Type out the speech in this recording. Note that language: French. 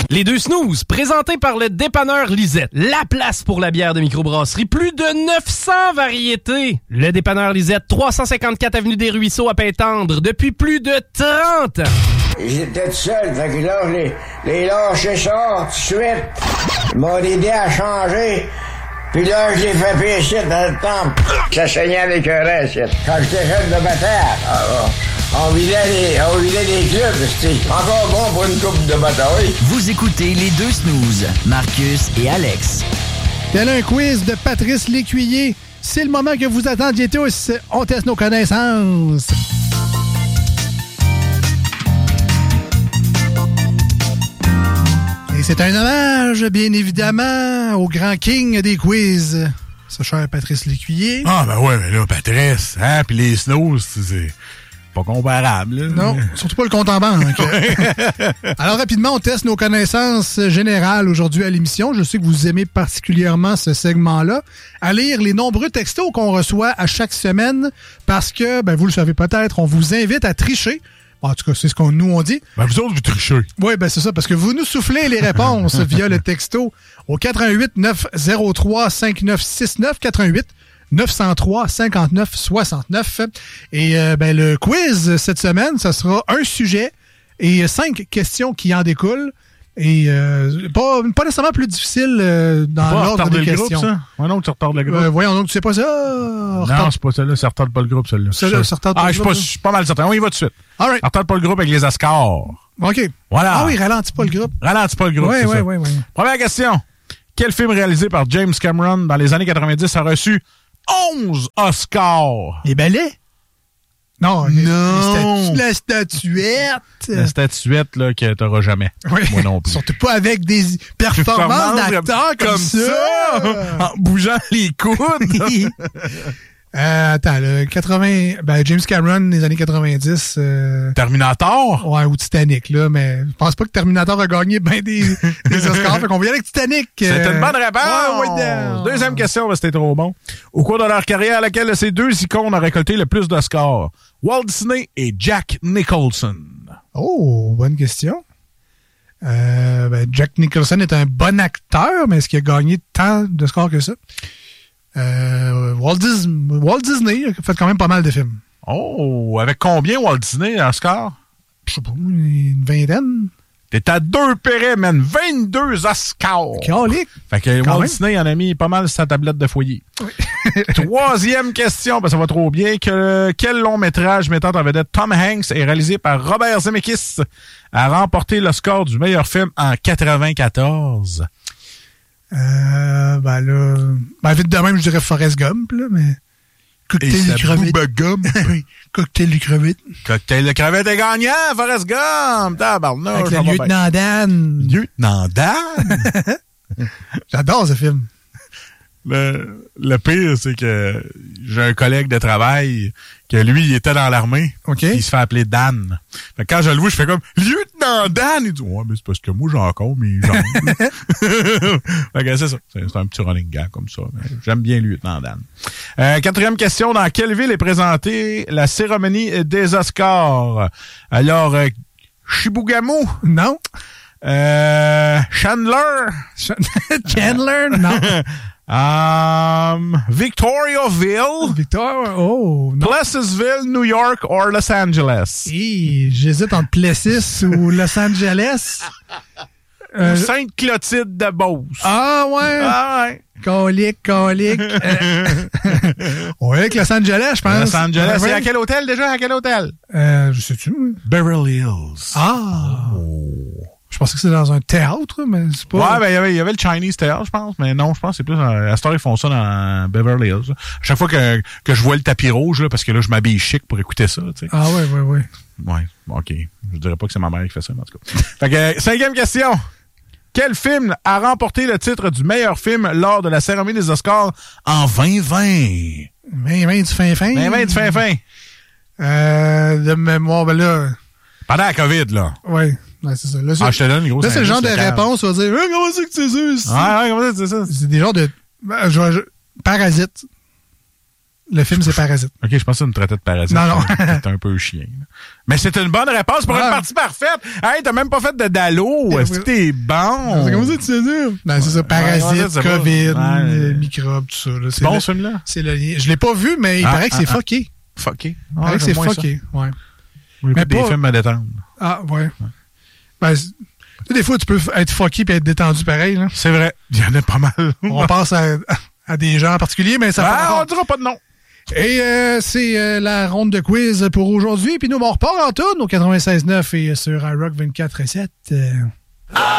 Les deux snooze, présentés par le dépanneur Lisette. La place pour la bière de microbrasserie. Plus de 900 variétés. Le dépanneur Lisette, 354 avenue des Ruisseaux à Pintendre, depuis plus de 30 ans. J'étais tout seul, fait que là, les lâché ça tout de suite. Ils m'ont aidé à changer. Puis là, je l'ai fait pécher dans le temple. Ça saignait avec un reste. Quand j'étais jeune de bataille, on vidait les clubs. C'était encore bon pour une coupe de bataille. Vous écoutez les deux snooze, Marcus et Alex. Tel un quiz de Patrice Lécuyer. C'est le moment que vous attendiez tous. On teste nos connaissances. Et c'est un hommage, bien évidemment, au grand king des quiz, ce cher Patrice Lécuyer. Ah, ben ouais, mais là, Patrice, hein, pis les snooze, c'est pas comparable, là. Non, surtout pas le compte en banque. Alors, rapidement, on teste nos connaissances générales aujourd'hui à l'émission. Je sais que vous aimez particulièrement ce segment-là. À lire les nombreux textos qu'on reçoit à chaque semaine parce que, ben, vous le savez peut-être, on vous invite à tricher. En tout cas, c'est ce qu'on nous on dit. Ben, vous autres, vous trichez. Oui, ben c'est ça, parce que vous nous soufflez les réponses via le texto au 88 903 5969 88 903 59 69. Et ben le quiz cette semaine, ça sera un sujet et 5 questions qui en découlent. Et pas nécessairement plus difficile dans l'ordre des questions. Groupe, ça? Ouais, non, tu retardes le groupe. Voyons donc, tu sais pas ça? Non, c'est pas celle-là, ça retarde pas le groupe, celle-là. Celle-là, ça retarde pas le groupe. Je suis pas mal certain. On y va tout de suite. All right. Retarde pas le groupe avec les Oscars. OK. Voilà. Ah oui, ralentis pas le groupe. Ralentis pas le groupe, Oui. Première question. Quel film réalisé par James Cameron dans les années 90 a reçu 11 Oscars? Les ballets? Non. La statuette. La statuette, là, que t'auras jamais. Oui. Moi non plus. Surtout pas avec des performances d'acteurs comme ça. En bougeant les coudes. Attends, le 80... Ben, James Cameron, les années 90... Terminator? Ouais, ou Titanic, là, mais je pense pas que Terminator a gagné ben des Oscars, fait qu'on vient avec Titanic. C'est une bonne réponse! Ouais. Deuxième question, c'était trop bon. Au cours de leur carrière, laquelle de ces deux icônes a récolté le plus d'Oscars? Walt Disney et Jack Nicholson. Oh, bonne question. Ben, Jack Nicholson est un bon acteur, mais est-ce qu'il a gagné tant de scores que ça? Walt Disney a fait quand même pas mal de films. Oh, avec combien Walt Disney en score? Je sais pas, une vingtaine. T'es à 2 pérets, man. 22 Oscars. Calique. Fait que Walt Disney en a mis pas mal sur sa tablette de foyer. Oui. Troisième question, ben ça va trop bien. Quel long métrage mettant en vedette Tom Hanks et réalisé par Robert Zemeckis a remporté le score du meilleur film en 94? Ben là... Ben vite de même, je dirais Forrest Gump, là, mais... Cocktail de crevette. Oui, cocktail de crevette. Cocktail de crevette est gagnant, Forrest Gump! Avec le lieutenant Dan. Lieutenant Dan? J'adore ce film. Le pire, c'est que j'ai un collègue de travail que lui, il était dans l'armée. OK. Il se fait appeler Dan. Fait que quand je le vois, je fais comme Lieutenant Dan! Il dit ouais, mais c'est parce que moi, j'ai encore mes jambes. Fait que c'est ça. C'est un petit running gag comme ça. Mais j'aime bien Lieutenant Dan. Quatrième question. Dans quelle ville est présentée la cérémonie des Oscars? Alors, Chibougamau? Non. Chandler? Chandler? Non. Victoriaville, non. Plessisville, New York or Los Angeles? J'hésite entre Plessis ou Los Angeles. Sainte-Clotilde de Beauce. Ah ouais. Colique. Ouais, avec Los Angeles, je pense. Los Angeles. C'est à quel hôtel déjà? À quel hôtel? Je sais-tu. Beverly Hills. Ah. Oh. Je pensais que c'était dans un théâtre, mais c'est pas... Ouais, ben il y avait le Chinese Theatre, je pense. Mais non, je pense que c'est plus... À cette heure, ils font ça dans Beverly Hills. À chaque fois que je vois le tapis rouge, là, parce que là, je m'habille chic pour écouter ça, tu sais. Ah ouais. Ouais, OK. Je dirais pas que c'est ma mère qui fait ça, mais en tout cas. Fait que, cinquième question. Quel film a remporté le titre du meilleur film lors de la cérémonie des Oscars en 2020? 2020 du fin. 2020 du fin. De mémoire, ben là... Pendant la COVID, là. Ouais. Ouais, c'est ça. Là, je te donne une grosse... Là, c'est le genre de réponse où on va dire comment c'est que c'est ça? Ouais, comment c'est ça? C'est des genres de... Parasites. Le film, c'est Parasite. OK, je pensais que tu me traitais de parasite. Non. C'était un peu chien. Là. Mais c'est une bonne réponse pour une partie parfaite. Hey, t'as même pas fait de Dalo. Est-ce que t'es bon? C'est comme ça que tu sais dire? Ben, c'est ça, Parasite, COVID, microbes, tout ça. Là. C'est bon, ce film-là? C'est le lien. Je l'ai pas vu, mais il paraît que c'est fucké. Fucké? Il paraît que c'est fucké, ouais. Mais des films à détendre. Ah, ouais. Ben, des fois, tu peux être fucké et être détendu pareil. Là. C'est vrai. Il y en a pas mal. On pense à des gens en particulier, mais ça on dira pas de nom. Et c'est la ronde de quiz pour aujourd'hui. Puis nous, on repart en tourne au 96.9 et sur iRock 24.7.